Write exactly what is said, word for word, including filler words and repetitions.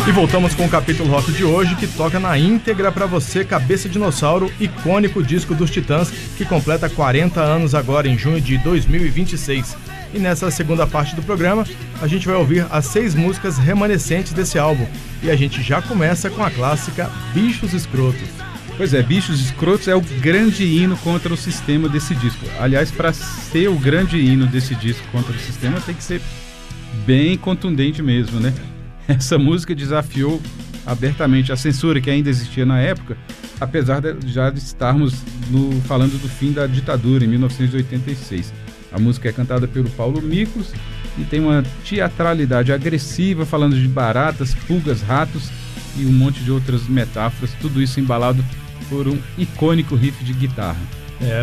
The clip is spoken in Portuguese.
E voltamos com o capítulo rock de hoje, que toca na íntegra pra você Cabeça Dinossauro, icônico disco dos Titãs, que completa quarenta anos agora em junho de dois mil e vinte e seis. E nessa segunda parte do programa, a gente vai ouvir as seis músicas remanescentes desse álbum. E a gente já começa com a clássica Bichos Escrotos. Pois é, Bichos Escrotos é o grande hino contra o sistema desse disco. Aliás, para ser o grande hino desse disco contra o sistema, tem que ser bem contundente mesmo, né? Essa música desafiou abertamente a censura que ainda existia na época, apesar de já estarmos no, falando do fim da ditadura, em mil novecentos e oitenta e seis. A música é cantada pelo Paulo Miklos e tem uma teatralidade agressiva, falando de baratas, pulgas, ratos e um monte de outras metáforas, tudo isso embalado por um icônico riff de guitarra.